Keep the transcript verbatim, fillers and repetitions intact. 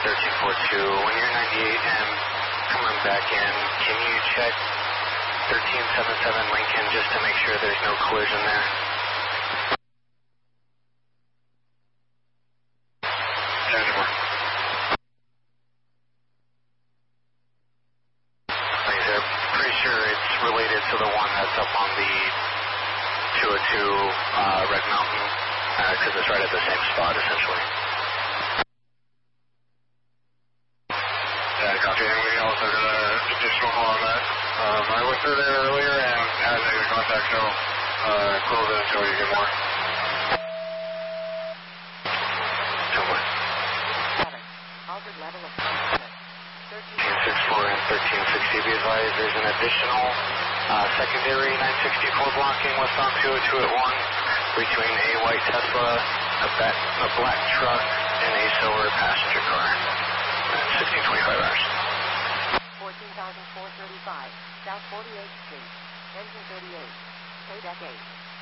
thirteen forty-two. When you're ninety-eight M coming back in, can you check thirteen seventy-seven Lincoln just to make sure there's no collision there? Tangible. Like I said, pretty sure it's related to the one that's up on the two oh two uh, Red Mountain, because uh, it's right at the same spot, essentially. Yeah, copy. And we also got an additional call on that. Um, I went through there earlier and had negative contact, so uh, close it until you get more. So what? Seven. Altered level of contact. thirteen sixty-four and thirteen sixty, be advised there's an additional uh, secondary nine sixty-four blocking westbound two oh two at one between a white Tesla, a, bat, a black truck, and a silver passenger car. That's sixteen twenty-five hours. fourteen thousand four hundred thirty-five, South forty-eighth Street, engine thirty-eight, Kodak eight.